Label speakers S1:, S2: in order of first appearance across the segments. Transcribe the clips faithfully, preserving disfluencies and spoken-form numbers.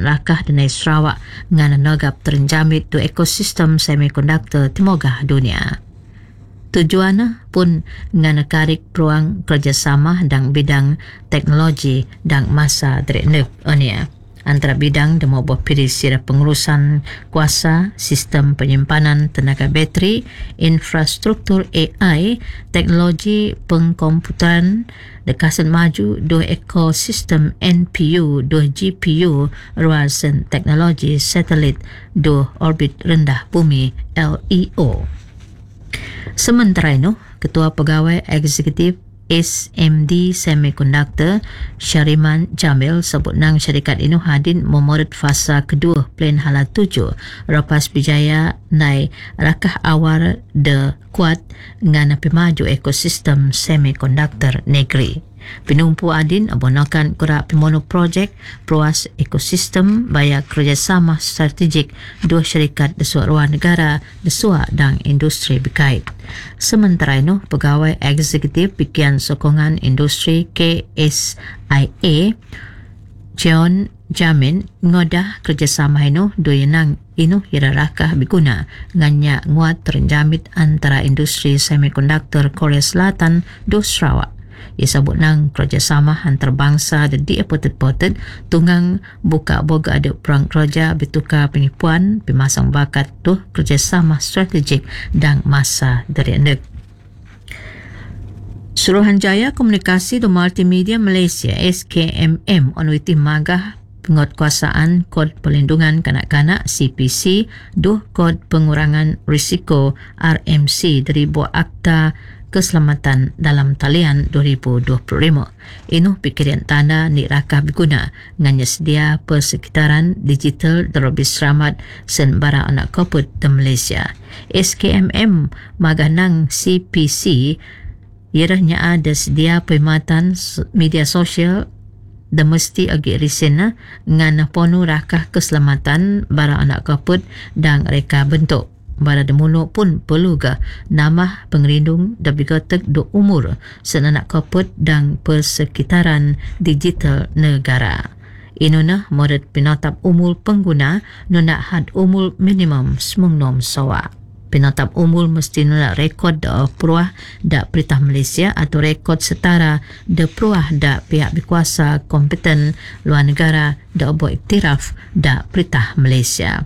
S1: lakah denai Sarawak ngan nagap terenjamit tu ekosistem semikonduktor timogah dunia. Tujuan pun ngan karik peluang kerjasama dan bidang teknologi dan masa direknep onia. Antara bidang demo buah pilih sira pengurusan kuasa, sistem penyimpanan tenaga bateri, infrastruktur A I, teknologi pengkomputeran, dekasan maju dua ekosistem N P U, dua G P U, ruasan teknologi satelit, dua orbit rendah bumi L E O. Sementara itu, Ketua Pegawai Eksekutif S M D Semiconductor Syariman Jamil sebut nang syarikat ini hadin memurid fasa kedua plan hala tujuh lepas bijaya nai rakah awal de kuat ngana pemaju ekosistem semikonduktor negeri. Penumpu adin abonakan kura pimono projek proas ekosistem baya kerjasama strategik dua syarikat desua luar negara desua dan industri berkait. Sementara itu, Pegawai Eksekutif Pikian Sokongan Industri K S I A John Jamin ngodah kerjasama itu dua nang inu hirarakah biguna nganya nguat terenjamit antara industri semikonduktor Korea Selatan do Sarawak. Ia sebut nang kerjasama antarabangsa dan diapotet-potet tunggang buka boga ada perang kerja bertukar penipuan pemasang bakat tu kerjasama strategik dan masa dari anda. Suruhanjaya Komunikasi dan Multimedia Malaysia S K M M onwiti magah penguatkuasaan Kod Perlindungan Kanak-kanak C P C duh Kod Pengurangan Risiko R M C dari buah Akta Keselamatan dalam Talian dua ribu dua puluh lima. Inu pikiran tanda ni rakah berguna nganya sedia persekitaran digital terlebih selamat sen bara anak koput di Malaysia. S K M M maganang C P C iarahnya ada sedia perkhidmatan media sosial dan mesti agi risena ngana ponu rakah keselamatan bara anak koput dan reka bentuk. Bara demulu pun perlu ke nama pengerindung dan bigotek do umur senanak koput dan persekitaran digital negara. Inuna murid penotap umur pengguna nuna had umur minimum semungnom sawa. Penotap umur mesti nuna rekod da peruah da Perintah Malaysia atau rekod setara da peruah da pihak berkuasa kompeten luar negara da obo iktiraf da Perintah Malaysia.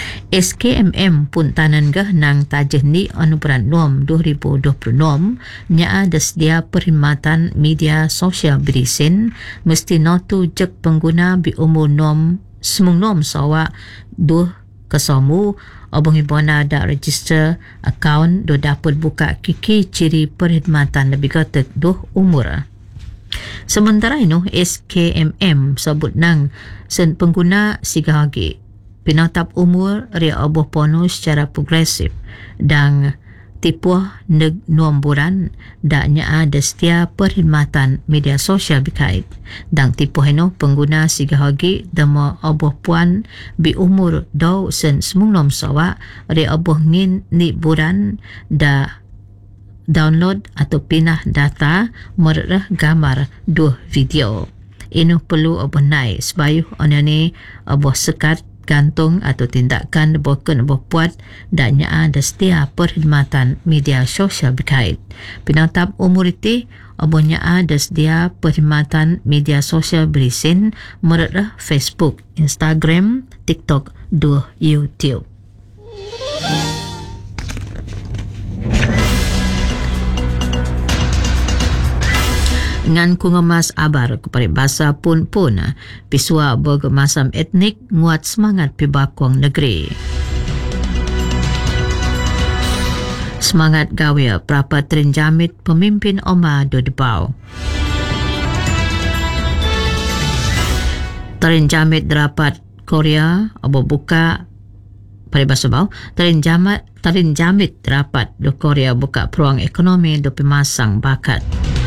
S1: S K M M pun tanan gah nang tajah ni anugerah nom dua ribu dua puluh enam nya ada sedia perkhidmatan media sosial berisin mesti notu jek pengguna bi umur nom semung nom sawa duh kesomu obong ibona ada register akaun do dapat buka kiki ciri perkhidmatan lebih gotek duh umur. Sementara itu S K M M sebut nang sen pengguna sigahagi penotap umur ria oboh pono secara progresif dan tipuah neg nomboran daknya ada setia perkhidmatan media sosial berkait dan tipuah ino pengguna sigahagi demo oboh puan bi umur dau sen semungnom sawa ria oboh ngin ni buran da download atau pinah data merah gambar dua video. Ino perlu oboh naik sebayuh onani oboh sekat gantung atau tindakan bukan buat daknya ada setia perkhidmatan media sosial berkait. Penotap umur itu obohnya ada sedia perkhidmatan media sosial berisin merah Facebook, Instagram, TikTok, dan YouTube. Ngan ku ngemas abar kepada bahasa pun-pun pisua bergemasam etnik nguat semangat pibakuang negeri. Semangat gawe berapa terenjamit pemimpin Oma do Debau. Terenjamit rapat Korea abo buka pada bahasa bau terenjamit terenjamit rapat do Korea buka peluang ekonomi do pemasang bakat.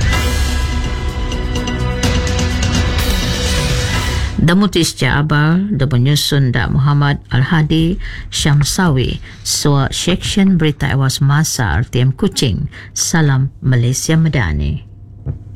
S1: Damutis Jabal dan penyusun Dak Muhammad Al-Hadi Syamsawi Sua Seksyen Berita Ewas Masa R T M Kuching. Salam Malaysia Madani.